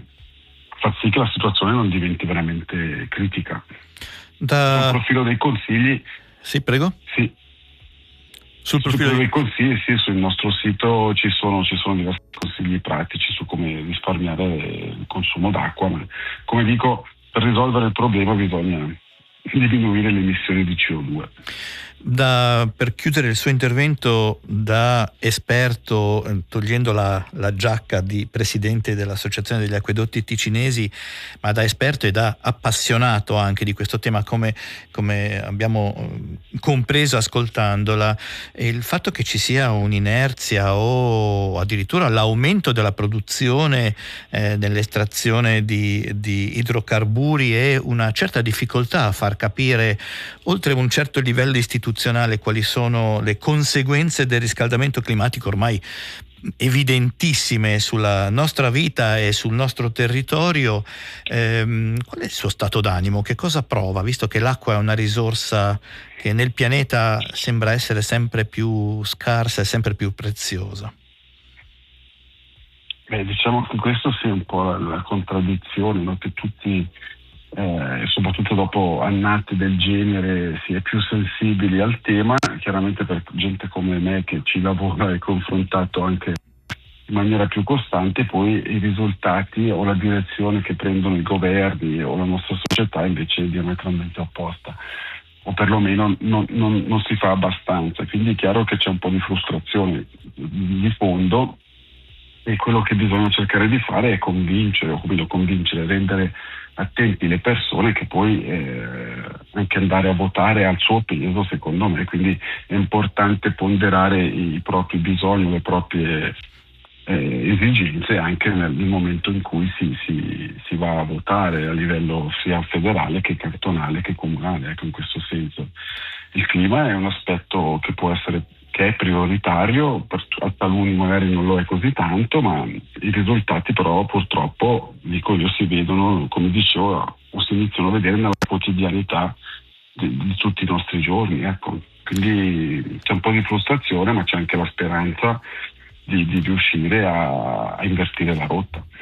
far sì che la situazione non diventi veramente critica. Da... Sul profilo dei consigli, sì, prego. Sì. Sul profilo, Sul profilo dei consigli, sì, sul nostro sito ci sono, ci sono diversi consigli pratici su come risparmiare il consumo d'acqua, ma come dico, per risolvere il problema bisogna diminuire le emissioni di C O due. Da, per chiudere il suo intervento da esperto, togliendo la, la giacca di presidente dell'Associazione degli Acquedotti Ticinesi, ma da esperto e da appassionato anche di questo tema, come, come abbiamo compreso ascoltandola, il fatto che ci sia un'inerzia o addirittura l'aumento della produzione eh, nell'estrazione di, di idrocarburi e una certa difficoltà a far capire, oltre un certo livello istituzionale, quali sono le conseguenze del riscaldamento climatico ormai evidentissime sulla nostra vita e sul nostro territorio. Ehm, qual è il suo stato d'animo? Che cosa prova, visto che l'acqua è una risorsa che nel pianeta sembra essere sempre più scarsa e sempre più preziosa? Beh, diciamo che questo sia un po' la, la contraddizione, no? Che tutti Eh, soprattutto dopo annate del genere si è più sensibili al tema. Chiaramente per gente come me che ci lavora e confrontato anche in maniera più costante, poi i risultati o la direzione che prendono i governi o la nostra società invece è diametralmente opposta, o perlomeno non, non, non si fa abbastanza. Quindi è chiaro che c'è un po' di frustrazione di fondo, e quello che bisogna cercare di fare è convincere, o come convincere, rendere attenti le persone, che poi eh, anche andare a votare al suo peso, secondo me. Quindi è importante ponderare i propri bisogni, le proprie eh, esigenze anche nel, nel momento in cui si, si, si va a votare a livello sia federale che cantonale che comunale, ecco, in questo senso. Il clima è un aspetto che può essere che è prioritario, per, a taluni magari non lo è così tanto, ma i risultati però purtroppo, dico io, si vedono, come dicevo, o si iniziano a vedere nella quotidianità di, di tutti i nostri giorni, ecco. Quindi c'è un po' di frustrazione, ma c'è anche la speranza di, di riuscire a, a invertire la rotta.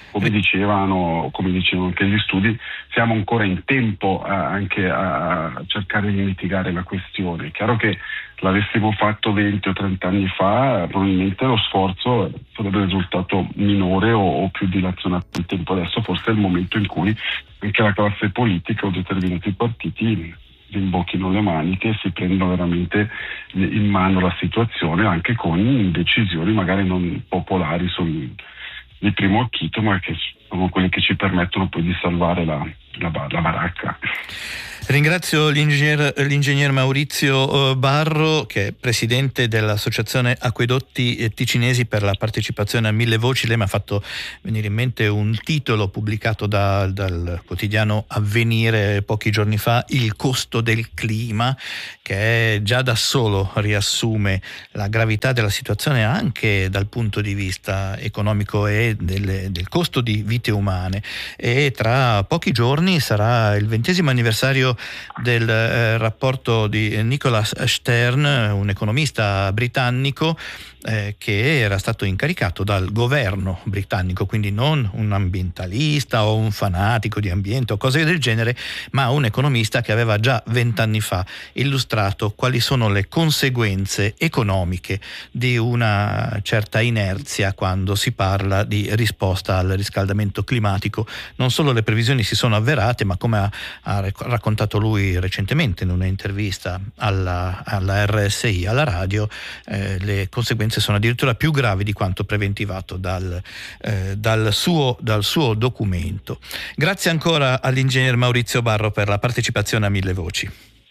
come dicevano, come dicevano anche gli studi, siamo ancora in tempo a, anche a cercare di mitigare la questione. È chiaro che l'avessimo fatto venti o trenta anni fa, probabilmente lo sforzo sarebbe risultato minore o, o più dilazionato nel tempo. Adesso forse è il momento in cui anche la classe politica o determinati partiti rimbocchino le maniche e si prendano veramente in mano la situazione, anche con decisioni magari non popolari sul, di primo acchito, ma che sono quelle che ci permettono poi di salvare la, la, la baracca. Ringrazio l'ingegner, l'ingegner Maurizio Barro, che è presidente dell'Associazione Acquedotti Ticinesi, per la partecipazione a Mille Voci. Lei mi ha fatto venire in mente un titolo pubblicato da, dal quotidiano Avvenire pochi giorni fa, Il costo del clima, che già da solo riassume la gravità della situazione anche dal punto di vista economico e del, del costo di vite umane. E tra pochi giorni sarà il ventesimo anniversario del eh, rapporto di Nicholas Stern, un economista britannico eh, che era stato incaricato dal governo britannico, quindi non un ambientalista o un fanatico di ambiente o cose del genere, ma un economista che aveva già vent'anni fa illustrato quali sono le conseguenze economiche di una certa inerzia quando si parla di risposta al riscaldamento climatico. Non solo le previsioni si sono avverate, ma come ha, ha raccontato lui recentemente in un'intervista alla, alla R S I, alla radio, eh, le conseguenze sono addirittura più gravi di quanto preventivato dal, eh, dal, suo, dal suo documento. Grazie ancora all'ingegner Maurizio Barro per la partecipazione a Mille Voci.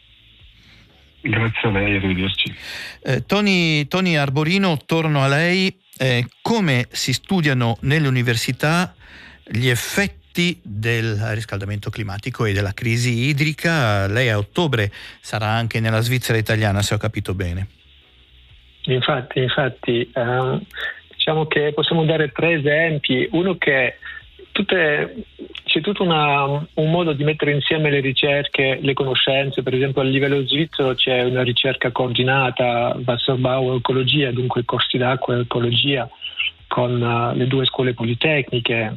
Grazie a lei, arrivederci. Eh, Tony, Tony Arborino, torno a lei. Eh, come si studiano nelle università gli effetti del riscaldamento climatico e della crisi idrica? Lei a ottobre sarà anche nella Svizzera italiana, se ho capito bene. Infatti, infatti eh, diciamo che possiamo dare tre esempi. Uno, che tutte, c'è tutto una, un modo di mettere insieme le ricerche, le conoscenze. Per esempio a livello svizzero c'è una ricerca coordinata, Wasserbau Ecologia, dunque corsi d'acqua e ecologia, con uh, le due scuole politecniche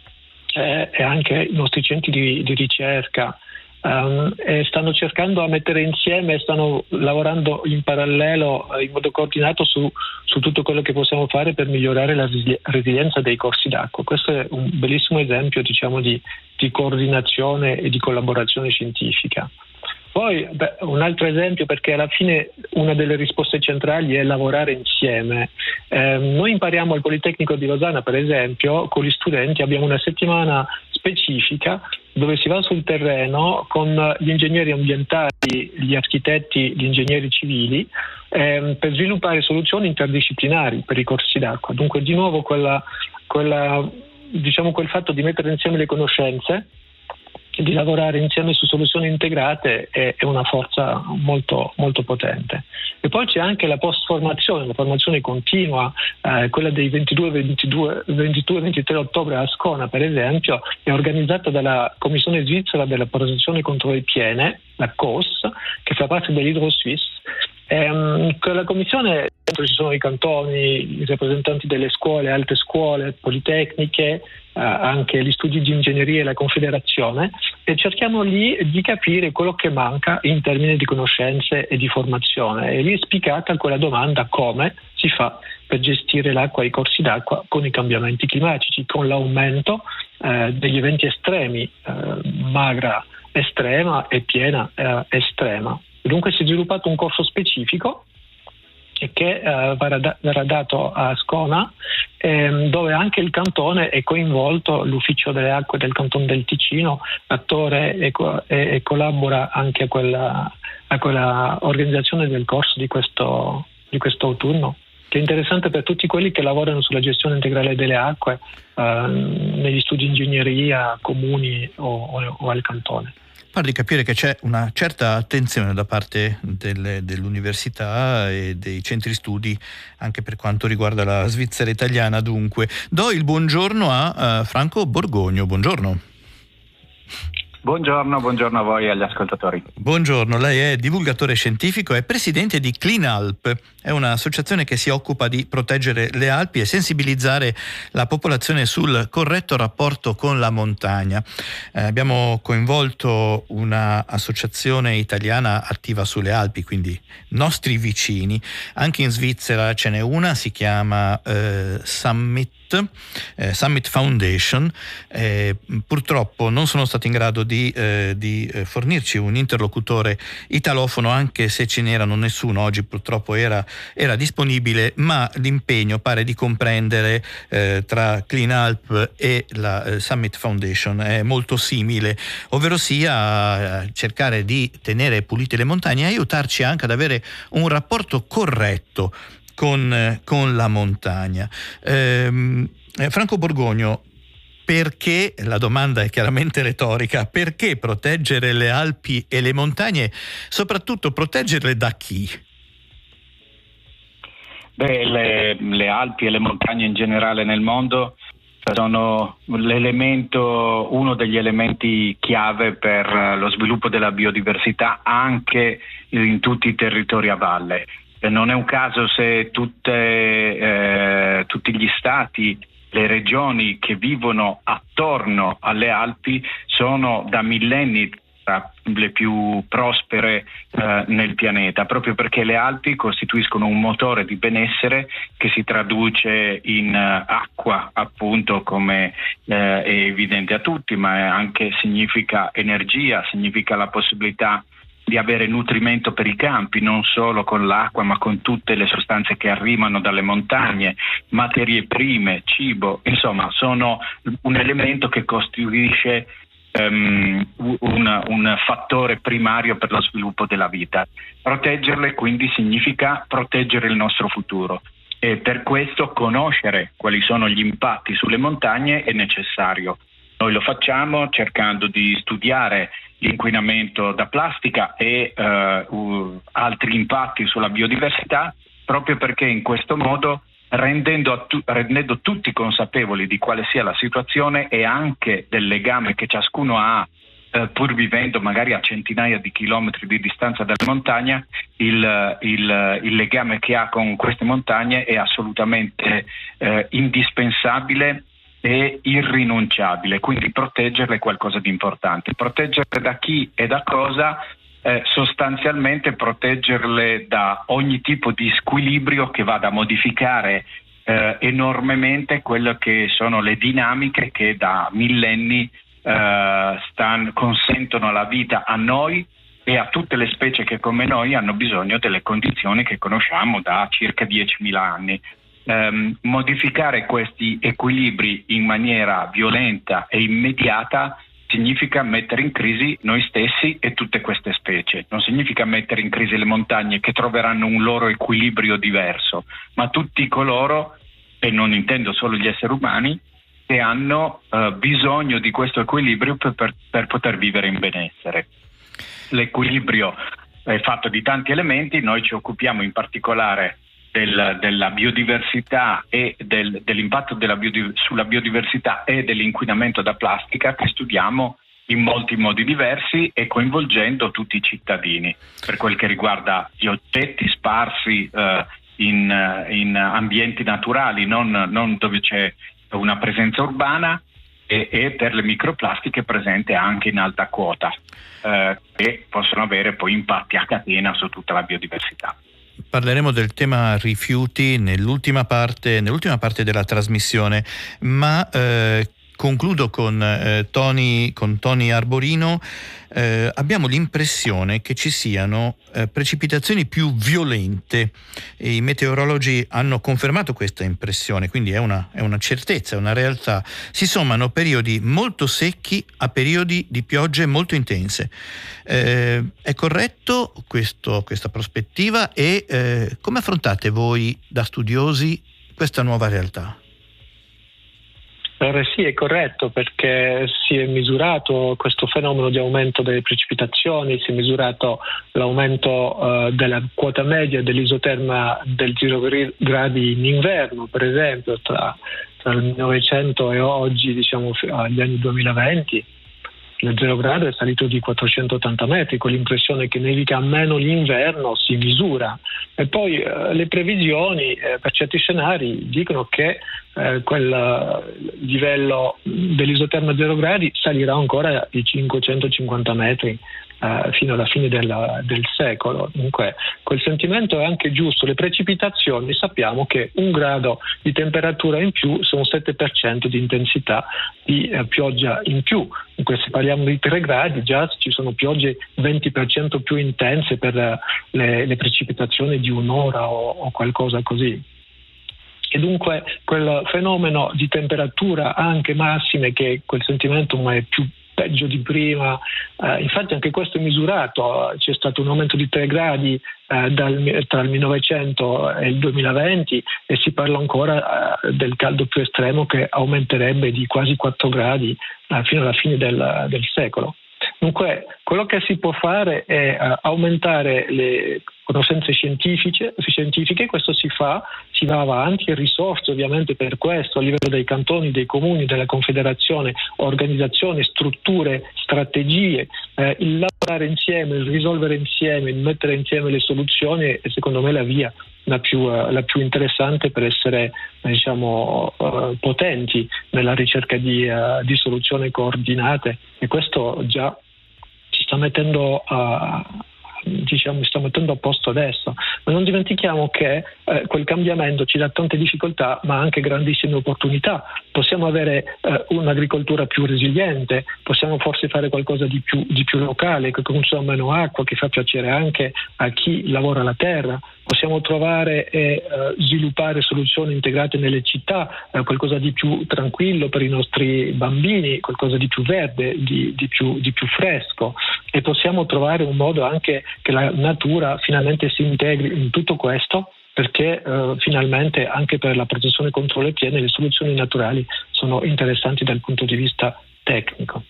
eh, e anche i nostri centri di, di ricerca. Um, e stanno cercando a mettere insieme, stanno lavorando in parallelo in modo coordinato su, su tutto quello che possiamo fare per migliorare la resilienza dei corsi d'acqua. Questo è un bellissimo esempio, diciamo, di, di coordinazione e di collaborazione scientifica. Poi beh, un altro esempio, perché alla fine una delle risposte centrali è lavorare insieme. Eh, noi impariamo al Politecnico di Losanna, per esempio, con gli studenti abbiamo una settimana specifica dove si va sul terreno con gli ingegneri ambientali, gli architetti, gli ingegneri civili ehm, per sviluppare soluzioni interdisciplinari per i corsi d'acqua. Dunque di nuovo quella, quella, diciamo, quel fatto di mettere insieme le conoscenze, di lavorare insieme su soluzioni integrate è, è una forza molto, molto potente. E poi c'è anche la post-formazione, la formazione continua, eh, quella dei ventidue ventitré ottobre a Ascona, per esempio, è organizzata dalla Commissione svizzera della protezione contro le piene, la C O S, che fa parte dell'Hydro-Suisse. Ehm, con la commissione dentro ci sono i cantoni, i rappresentanti delle scuole, alte scuole, politecniche, eh, anche gli studi di ingegneria e la confederazione, e cerchiamo lì di capire quello che manca in termini di conoscenze e di formazione. E lì è spiegata quella domanda: come si fa per gestire l'acqua e i corsi d'acqua con i cambiamenti climatici, con l'aumento eh, degli eventi estremi, eh, magra estrema e piena eh, estrema. Dunque si è sviluppato un corso specifico che eh, verrà dato a Ascona, ehm, dove anche il cantone è coinvolto, l'ufficio delle acque del Canton del Ticino, attore e, e, e collabora anche a quella, a quella organizzazione del corso di questo, di questo autunno, che è interessante per tutti quelli che lavorano sulla gestione integrale delle acque eh, negli studi di ingegneria comuni o, o, o al cantone. Pare di capire che c'è una certa attenzione da parte delle, dell'università e dei centri studi anche per quanto riguarda la Svizzera italiana. Dunque, do il buongiorno a uh, Franco Borgogno. Buongiorno. Buongiorno, buongiorno a voi e agli ascoltatori. Buongiorno, lei è divulgatore scientifico e presidente di CleanAlp, è un'associazione che si occupa di proteggere le Alpi e sensibilizzare la popolazione sul corretto rapporto con la montagna. Eh, abbiamo coinvolto un'associazione italiana attiva sulle Alpi, quindi nostri vicini. Anche in Svizzera ce n'è una, si chiama eh, Summit. Eh, Summit Foundation. Eh, purtroppo non sono stato in grado di, eh, di eh, fornirci un interlocutore italofono, anche se ce n'erano nessuno oggi purtroppo era, era disponibile, ma l'impegno pare di comprendere eh, tra CleanAlp e la eh, Summit Foundation è molto simile, ovvero sia eh, cercare di tenere pulite le montagne e aiutarci anche ad avere un rapporto corretto Con, con la montagna. Ehm, Franco Borgogno, perché, la domanda è chiaramente retorica, perché proteggere le Alpi e le montagne, soprattutto proteggerle da chi? Beh, le, le Alpi e le montagne in generale nel mondo sono l'elemento, uno degli elementi chiave per lo sviluppo della biodiversità anche in tutti i territori a valle. Non è un caso se tutte, eh, tutti gli stati, le regioni che vivono attorno alle Alpi sono da millenni tra le più prospere eh, nel pianeta, proprio perché le Alpi costituiscono un motore di benessere che si traduce in uh, acqua, appunto, come eh, è evidente a tutti, ma anche significa energia, significa la possibilità di avere nutrimento per i campi, non solo con l'acqua ma con tutte le sostanze che arrivano dalle montagne, materie prime, cibo, insomma sono un elemento che costituisce um, un, un fattore primario per lo sviluppo della vita. Proteggerle quindi significa proteggere il nostro futuro e per questo conoscere quali sono gli impatti sulle montagne è necessario. Noi lo facciamo cercando di studiare l'inquinamento da plastica e uh, uh, altri impatti sulla biodiversità, proprio perché in questo modo, rendendo, tu- rendendo tutti consapevoli di quale sia la situazione e anche del legame che ciascuno ha, uh, pur vivendo magari a centinaia di chilometri di distanza dalla montagna, il, il, il legame che ha con queste montagne è assolutamente uh, indispensabile è irrinunciabile, quindi proteggerle è qualcosa di importante. Proteggerle da chi e da cosa? Eh, sostanzialmente proteggerle da ogni tipo di squilibrio che vada a modificare eh, enormemente quello che sono le dinamiche che da millenni eh, stan, consentono alla vita a noi e a tutte le specie che come noi hanno bisogno delle condizioni che conosciamo da circa diecimila anni. Um, modificare questi equilibri in maniera violenta e immediata significa mettere in crisi noi stessi e tutte queste specie. Non significa mettere in crisi le montagne che troveranno un loro equilibrio diverso, ma tutti coloro, e non intendo solo gli esseri umani, che hanno uh, bisogno di questo equilibrio per, per, per poter vivere in benessere. L'equilibrio è fatto di tanti elementi, noi ci occupiamo in particolare Del, della biodiversità e del, dell'impatto della biodiv- sulla biodiversità e dell'inquinamento da plastica che studiamo in molti modi diversi e coinvolgendo tutti i cittadini per quel che riguarda gli oggetti sparsi eh, in, in ambienti naturali, non, non dove c'è una presenza urbana e, e per le microplastiche presenti anche in alta quota eh, che possono avere poi impatti a catena su tutta la biodiversità. Parleremo del tema rifiuti nell'ultima parte, nell'ultima parte della trasmissione, ma eh, concludo con, eh, Tony, con Tony Arborino. Eh, abbiamo l'impressione che ci siano eh, precipitazioni più violente e i meteorologi hanno confermato questa impressione, quindi è una, è una certezza, è una realtà. Si sommano periodi molto secchi a periodi di piogge molto intense. Eh, è corretto questo, questa prospettiva e eh, come affrontate voi da studiosi questa nuova realtà? Allora, sì, è corretto, perché si è misurato questo fenomeno di aumento delle precipitazioni, si è misurato l'aumento uh, della quota media dell'isoterma del zero gradi in inverno, per esempio, tra, tra il Novecento e oggi, diciamo agli anni duemilaventi, il zero grado è salito di quattrocentottanta metri, con l'impressione che nevica meno l'inverno si misura. E poi eh, le previsioni eh, per certi scenari dicono che eh, quel livello dell'isoterma zero gradi salirà ancora di cinquecentocinquanta metri Uh, fino alla fine del, del secolo. Dunque quel sentimento è anche giusto. Le precipitazioni, sappiamo che un grado di temperatura in più sono sette per cento di intensità di uh, pioggia in più. Dunque se parliamo di tre gradi già ci sono piogge venti per cento più intense per uh, le, le precipitazioni di un'ora o, o qualcosa così. E dunque quel fenomeno di temperatura anche massime, che quel sentimento ma è più peggio di prima, eh, infatti anche questo è misurato, c'è stato un aumento di tre gradi eh, dal, tra il millenovecento e il duemilaventi e si parla ancora eh, del caldo più estremo che aumenterebbe di quasi quattro gradi eh, fino alla fine del, del secolo. Dunque quello che si può fare è uh, aumentare le conoscenze scientifiche, scientifiche, questo si fa, si va avanti, risorse ovviamente per questo a livello dei cantoni, dei comuni, della confederazione, organizzazione, strutture, strategie, eh, il lavorare insieme, il risolvere insieme, il mettere insieme le soluzioni è secondo me la via la più, uh, la più interessante per essere diciamo uh, potenti nella ricerca di, uh, di soluzioni coordinate, e questo già ci sta mettendo a uh, diciamo sta mettendo a posto adesso, ma non dimentichiamo che eh, quel cambiamento ci dà tante difficoltà ma anche grandissime opportunità. Possiamo avere eh, un'agricoltura più resiliente, possiamo forse fare qualcosa di più, di più locale, che consuma meno acqua, che fa piacere anche a chi lavora la terra. Possiamo trovare e uh, sviluppare soluzioni integrate nelle città, uh, qualcosa di più tranquillo per i nostri bambini, qualcosa di più verde, di, di, più, di più fresco, e possiamo trovare un modo anche che la natura finalmente si integri in tutto questo, perché uh, finalmente anche per la protezione contro le piene le soluzioni naturali sono interessanti dal punto di vista tecnico.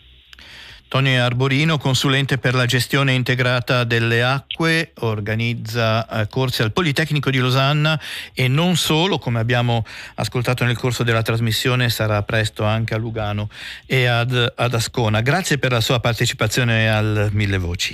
Tonio Arborino, consulente per la gestione integrata delle acque, organizza eh, corsi al Politecnico di Losanna e non solo, come abbiamo ascoltato nel corso della trasmissione, sarà presto anche a Lugano e ad, ad Ascona. Grazie per la sua partecipazione al Mille Voci.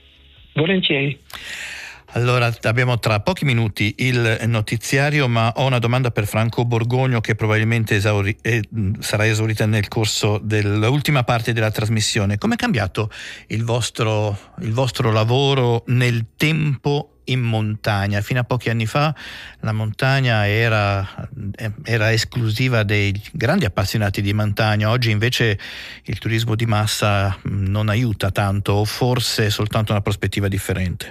Volentieri. Allora, abbiamo tra pochi minuti il notiziario, ma ho una domanda per Franco Borgogno che probabilmente esauri- eh, sarà esaurita nel corso dell'ultima parte della trasmissione. Com'è cambiato il vostro, il vostro lavoro nel tempo in montagna? Fino a pochi anni fa la montagna era, era esclusiva dei grandi appassionati di montagna, oggi invece il turismo di massa non aiuta tanto, o forse soltanto una prospettiva differente.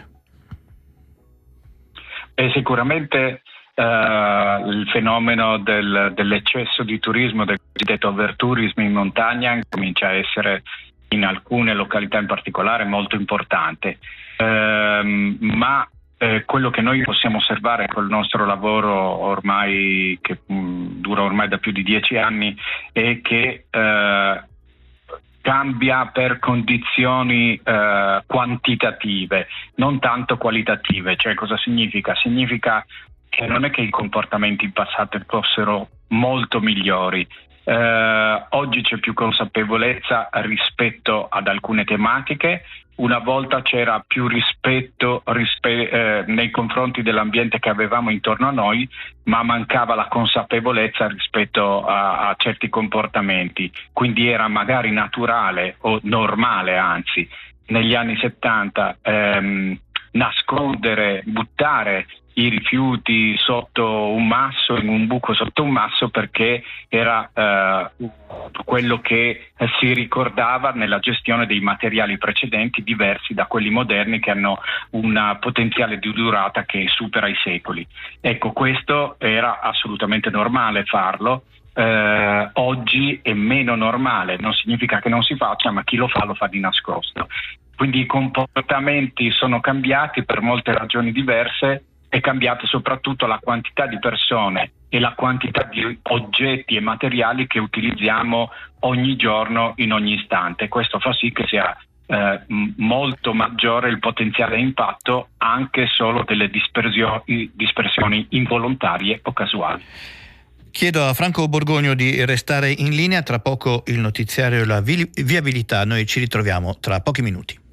E sicuramente uh, il fenomeno del, dell'eccesso di turismo, del cosiddetto overtourism in montagna, comincia a essere in alcune località in particolare molto importante. Uh, ma uh, quello che noi possiamo osservare col nostro lavoro ormai, che mh, dura ormai da più di dieci anni, è che uh, cambia per condizioni eh, quantitative, non tanto qualitative. Cioè, cosa significa? Significa che non è che i comportamenti in passato fossero molto migliori. Eh, oggi c'è più consapevolezza rispetto ad alcune tematiche. Una volta c'era più rispetto rispe- eh, nei confronti dell'ambiente che avevamo intorno a noi, ma mancava la consapevolezza rispetto a, a certi comportamenti. Quindi era magari naturale o normale, anzi, negli anni settanta ehm, nascondere, buttare i rifiuti sotto un masso, in un buco sotto un masso, perché era eh, quello che si ricordava nella gestione dei materiali precedenti, diversi da quelli moderni che hanno un potenziale di durata che supera i secoli. Ecco, questo era assolutamente normale farlo. Eh, oggi è meno normale, non significa che non si faccia, ma chi lo fa lo fa di nascosto. Quindi i comportamenti sono cambiati per molte ragioni diverse. È cambiata soprattutto la quantità di persone e la quantità di oggetti e materiali che utilizziamo ogni giorno, in ogni istante. Questo fa sì che sia eh, molto maggiore il potenziale impatto anche solo delle dispersio- dispersioni involontarie o casuali. Chiedo a Franco Borgogno di restare in linea, tra poco il notiziario e la vi- viabilità, noi ci ritroviamo tra pochi minuti.